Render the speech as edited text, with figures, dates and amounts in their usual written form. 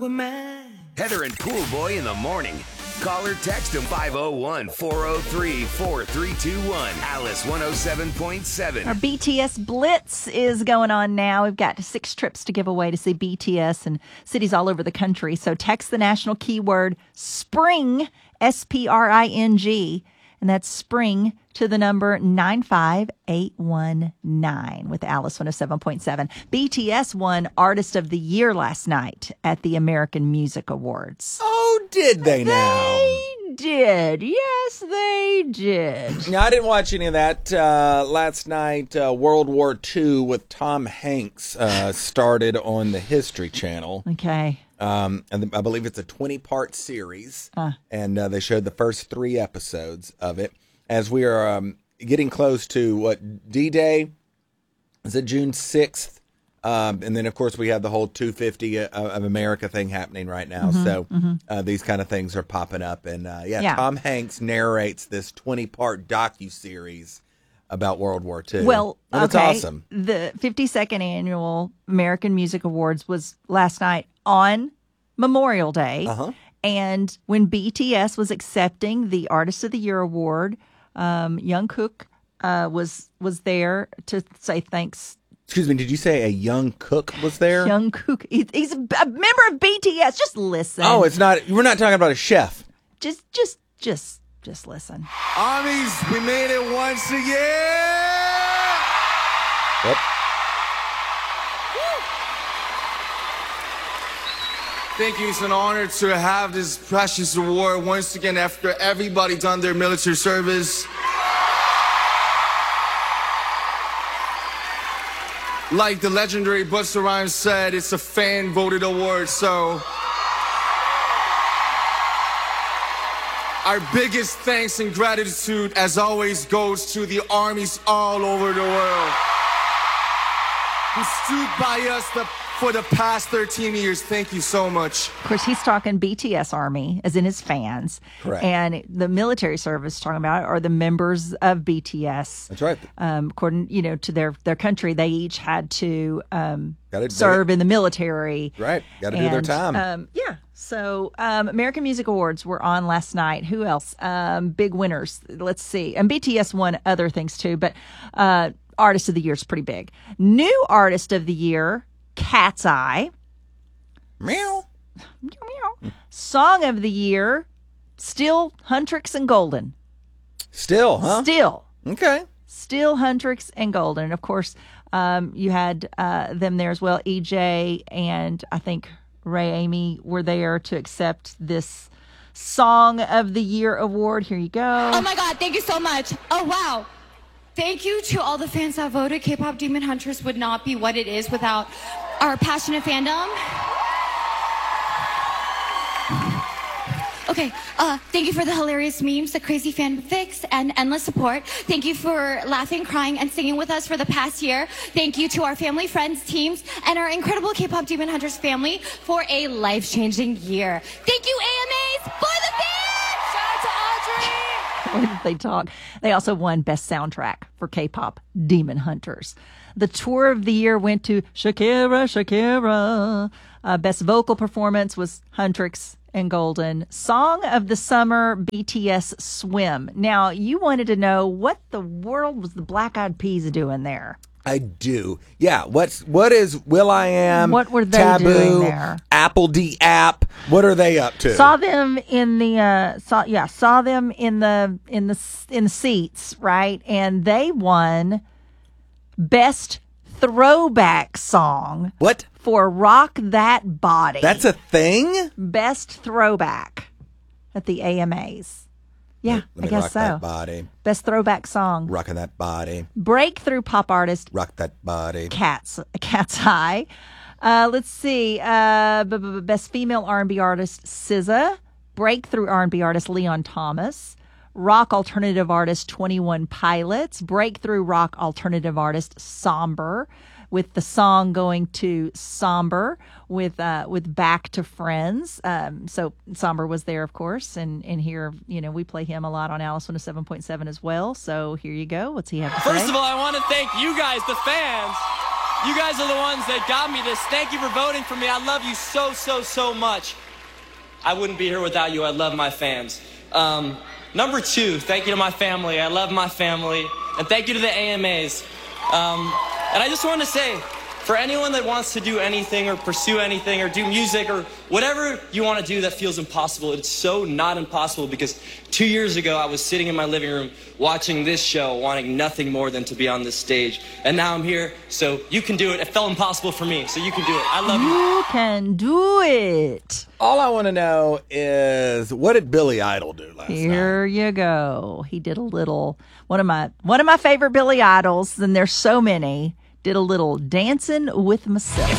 were mine. Heather and Pool Boy in the morning. Call or text them 501-403-4321. Alice 107.7. Our BTS Blitz is going on now. We've got 6 trips to give away to see BTS in cities all over the country. So text the national keyword SPRING, SPRING, and that's SPRING to the number 95819 with Alice 107.7. BTS won Artist of the Year last night at the American Music Awards. Oh, did they now? They did. Yes, they did. No, I didn't watch any of that. Last night, World War II with Tom Hanks started on the History Channel. Okay. And I believe it's a 20-part series, and they showed the first 3 episodes of it. As we are getting close to, D-Day? Is it June 6th? And then, of course, we have the whole 250 of America thing happening right now. These kind of things are popping up. And, Tom Hanks narrates this 20-part docuseries about World War II. Well, and it's awesome. The 52nd Annual American Music Awards was last night on Memorial Day. And when BTS was accepting the Artist of the Year award, Jungkook was there to say thanks. Excuse me, did you say a young cook was there? Jungkook, he's a member of BTS. Just listen. Oh, it's not. We're not talking about a chef. Just listen. Armies, we made it once again. Yep. Thank you. It's an honor to have this precious award once again after everybody done their military service. Like the legendary Busta Rhymes said, it's a fan-voted award, so our biggest thanks and gratitude, as always, goes to the armies all over the world who stood by us for the past 13 years. Thank you so much. Of course, he's talking BTS Army, as in his fans. Correct. And the military service talking about are the members of BTS. That's right. According, to their country, they each had to serve in the military. Right. Got to do their time. So American Music Awards were on last night. Who else? Big winners. Let's see. And BTS won other things too, but Artist of the Year is pretty big. New Artist of the Year, Cat's Eye. Meow. Meow. Song of the Year, still Huntrix and Golden. Still, huh? Still. Okay. Still Huntrix and Golden. And of course, you had them there as well. EJ and I think Ray Amy were there to accept this Song of the Year award. Here you go. Oh my God, thank you so much. Oh, wow. Thank you to all the fans that voted. K-Pop Demon Hunters would not be what it is without our passionate fandom. Okay, thank you for the hilarious memes, the crazy fanfics, and endless support. Thank you for laughing, crying, and singing with us for the past year. Thank you to our family, friends, teams, and our incredible K-Pop Demon Hunters family for a life-changing year. Thank you, AMAs, for the fans! Shout out to Audrey! When they talk. They also won Best Soundtrack for K-Pop Demon Hunters. The Tour of the Year went to Shakira. Best Vocal Performance was Huntrix and Golden. Song of the Summer, BTS Swim. Now, you wanted to know what the world was the Black Eyed Peas doing there. I do. Yeah. What is Will.i.am? What were they Taboo, doing there? Apple D App. What are they up to? Saw them in the saw them in the seats, right? And they won Best Throwback Song. What? For Rock That Body. That's a thing? Best Throwback at the AMAs. Yeah, Let I guess rock so. That body. Best Throwback Song. Rocking that body. Breakthrough Pop Artist. Rock that body. Cat's Eye. Let's see. Best Female R&B Artist, SZA. Breakthrough R&B Artist, Leon Thomas. Rock Alternative Artist, 21 Pilots. Breakthrough Rock Alternative Artist, Somber. With the song going to Somber with Back to Friends. So Somber was there, of course, and here, we play him a lot on Alice 107.7 as well. So here you go. What's he have to say? First of all, I want to thank you guys, the fans. You guys are the ones that got me this. Thank you for voting for me. I love you so, so, so much. I wouldn't be here without you. I love my fans. Number 2, thank you to my family. I love my family. And thank you to the AMAs. And I just want to say, for anyone that wants to do anything or pursue anything or do music or whatever you want to do that feels impossible, it's so not impossible, because 2 years ago I was sitting in my living room watching this show, wanting nothing more than to be on this stage. And now I'm here, so you can do it. It felt impossible for me, so you can do it. I love you. You can do it. All I want to know is, what did Billy Idol do last night? Here you go. He did a little, one of my favorite Billy Idols, and there's so many, did a little Dancing with Myself.